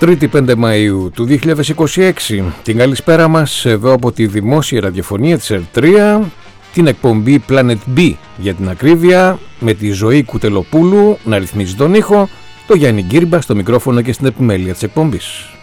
Τρίτη 5 Μαΐου του 2026. Την καλησπέρα μας εδώ από τη δημόσια ραδιοφωνία της ΕΡΤ3, την εκπομπή Planet B για την ακρίβεια, με τη Ζωή Κουτελοπούλου να ρυθμίζει τον ήχο, το Γιάννη Γκύρμπα στο μικρόφωνο και στην επιμέλεια της εκπομπής.